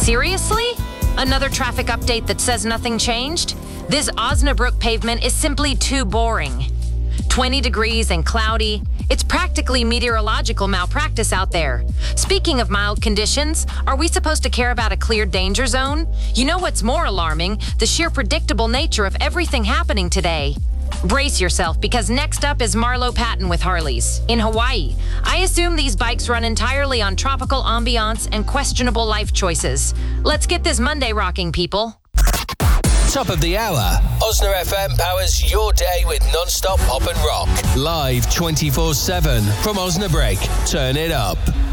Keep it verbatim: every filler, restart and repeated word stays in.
Seriously? Another traffic update that says nothing changed? This Osnabrück pavement is simply too boring. twenty degrees and cloudy. It's practically meteorological malpractice out there. Speaking of mild conditions, are we supposed to care about a cleared danger zone? You know what's more alarming? The sheer predictable nature of everything happening today. Brace yourself, because next up is Marlo Patton with Harleys in Hawaii. I assume these bikes run entirely on tropical ambiance and questionable life choices. Let's get this Monday rocking, people. Top of the hour. Osna F M powers your day with non-stop pop and rock. Live twenty-four seven from Osnabrück. Turn it up.